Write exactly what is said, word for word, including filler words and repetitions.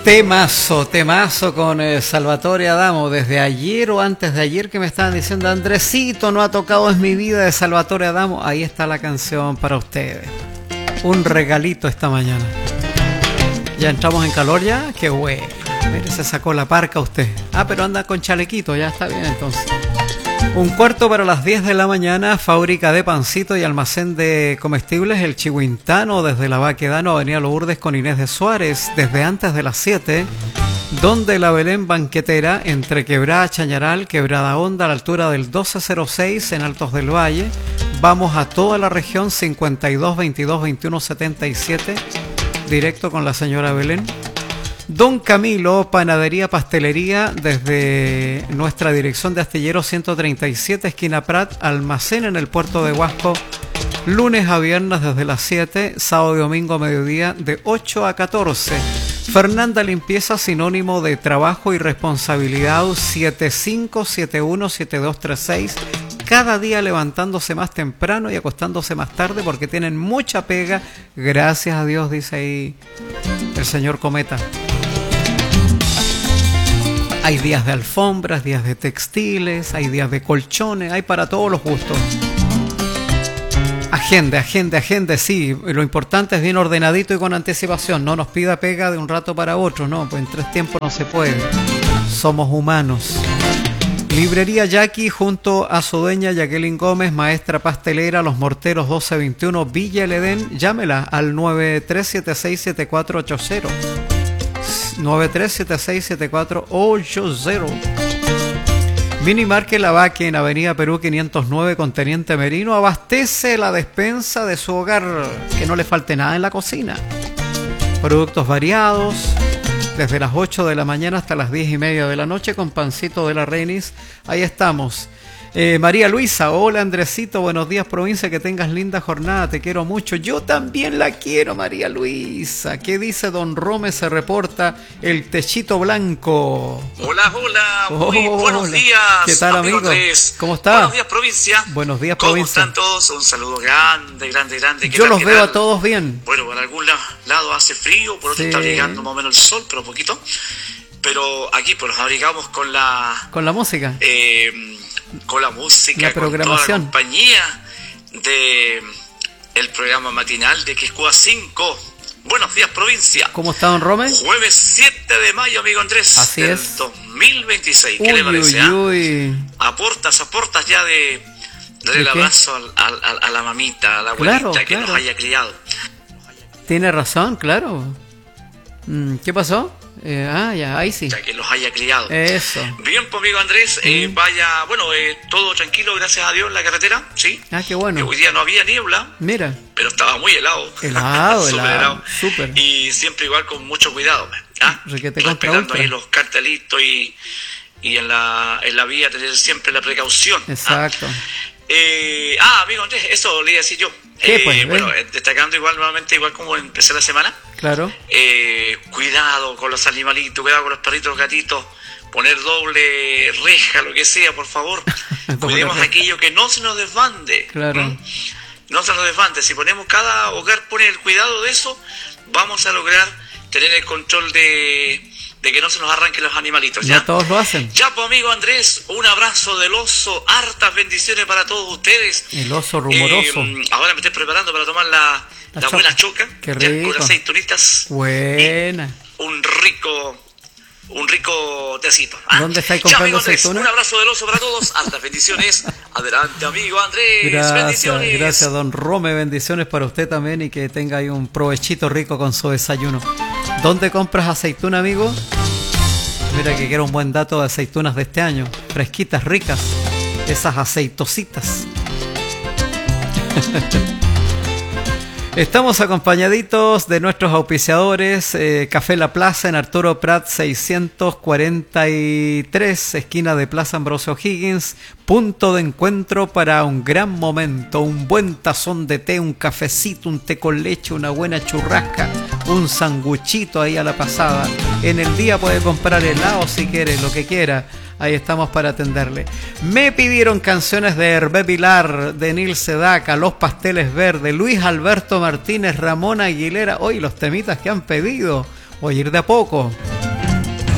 Temazo, temazo con eh, Salvatore Adamo. Desde ayer o antes de ayer que me estaban diciendo, Andresito, no ha tocado en mi vida de Salvatore Adamo. Ahí está la canción para ustedes. Un regalito esta mañana. ¿Ya entramos en calor ya? ¡Qué bueno! Mire, se sacó la parca usted. Ah, pero anda con chalequito, ya está bien entonces. Un cuarto para las diez de la mañana, fábrica de pancito y almacén de comestibles El Chihuintano, desde la Baquedano, Avenida Lourdes con Inés de Suárez, desde antes de las siete, donde la Belén Banquetera, entre Quebrada Chañaral, Quebrada Honda, a la altura del doce cero seis en Altos del Valle. Vamos a toda la región, cincuenta y dos, veintidós, veintiuno, setenta y siete, directo con la señora Belén. Don Camilo, panadería, pastelería, desde nuestra dirección de Astillero ciento treinta y siete, esquina Prat, almacén en el puerto de Huasco, lunes a viernes desde las siete, sábado y domingo a mediodía de ocho a catorce. Fernanda Limpieza, sinónimo de trabajo y responsabilidad, siete cinco siete uno siete dos tres seis. Cada día levantándose más temprano y acostándose más tarde porque tienen mucha pega. Gracias a Dios, dice ahí el señor Cometa. Hay días de alfombras, días de textiles, hay días de colchones, hay para todos los gustos. Agende, agende, agende, sí. Lo importante es bien ordenadito y con anticipación. No nos pida pega de un rato para otro, no, pues en tres tiempos no se puede. Somos humanos. Librería Jackie junto a su dueña Jacqueline Gómez, maestra pastelera, Los Morteros doce veintiuno, Villa El Edén. Llámela al nueve tres siete seis siete cuatro ocho cero. nueve tres siete seis siete cuatro ocho cero. Mini Market Lavaque en Avenida Perú quinientos nueve con Teniente Merino. Abastece la despensa de su hogar, que no le falte nada en la cocina. Productos variados, desde las ocho de la mañana hasta las diez y media de la noche, con pancito de la Renis. Ahí estamos. Eh, María Luisa, hola Andresito, buenos días provincia, que tengas linda jornada, te quiero mucho. Yo también la quiero, María Luisa. ¿Qué dice don Rome? Se reporta el techito blanco. Hola, hola, muy oh, buenos hola. días. ¿Qué tal, amigo? Andrés. ¿Cómo está? Buenos días, provincia. Buenos días, ¿Cómo provincia. están todos? Un saludo grande, grande, grande. Yo tal, los veo tal? a todos bien. Bueno, por algún la- lado hace frío, por otro Sí. está llegando más o menos el sol, pero poquito. Pero aquí pues nos abrigamos con la... Con la música. Eh, con la música, La programación. con toda la compañía de el programa matinal de Quiscúa cinco. Buenos días, provincia. ¿Cómo está don Rome? Jueves siete de mayo, amigo Andrés. Así del es. dos mil veintiséis. ¿Qué Uy, le parece? uy, ah? uy. A portas, a portas ya de darle ¿De el qué? abrazo al- al- al- a la mamita, a la abuelita Claro, que claro. nos haya criado. Tiene razón, claro. Mm, ¿Qué pasó? Eh, ah, ya, ahí sí. Ya que los haya criado. Eso. Bien, pues amigo Andrés, eh, Mm. vaya, bueno, eh, todo tranquilo, gracias a Dios, en la carretera, ¿sí? Ah, qué Que bueno. hoy día no había niebla, Mira. pero estaba muy helado. Helado, Súper helado, súper. Y siempre igual con mucho cuidado. ¿ah? Requete contra Respetando ultra. ahí los cartelitos y, y en, la, en la vía tener siempre la precaución. ¿ah? Exacto. Eh, ah, amigo Andrés, eso le iba a decir yo. ¿Qué, Eh, pues? bueno, Ven. eh, destacando igual nuevamente, igual como empecé la semana, Claro. eh, cuidado con los animalitos, cuidado con los perritos, los gatitos, poner doble reja, lo que sea, por favor. Cuidemos reja. aquello que no se nos desbande. Claro. ¿Mm? No se nos desbande. Si ponemos, cada hogar pone el cuidado de eso, vamos a lograr tener el control de, de que no se nos arranquen los animalitos. ¿ya? No todos lo hacen. Ya, pues amigo Andrés, un abrazo del oso, hartas bendiciones para todos ustedes. El oso rumoroso. Eh, ahora me estoy preparando para tomar la, La la, choca. buena choca. Qué ya, rico. con aceitunitas. Buena. Un rico, un rico tecito. ¿ah? ¿Dónde estáis Ya, comprando amigo Andrés, aceitunas? un abrazo del oso para todos, hartas bendiciones. Adelante, amigo Andrés, Gracias, bendiciones. gracias don Rome, bendiciones para usted también y que tenga ahí un provechito rico con su desayuno. ¿Dónde compras aceituna, amigo? Mira que quiero un buen dato de aceitunas de este año, fresquitas, ricas, esas aceitositas. Estamos acompañaditos de nuestros auspiciadores, eh, Café La Plaza en Arturo Prat seiscientos cuarenta y tres, esquina de Plaza Ambrosio Higgins, punto de encuentro para un gran momento, un buen tazón de té, un cafecito, un té con leche, una buena churrasca, un sanguchito ahí a la pasada. En el día puede comprar helado si quiere, lo que quiera. Ahí estamos para atenderle. Me pidieron canciones de Hervé Pilar, de Nil Sedaka, Los Pasteles Verdes, Luis Alberto Martínez, Ramón Aguilera. Hoy los temitas que han pedido. Voy a ir de a poco.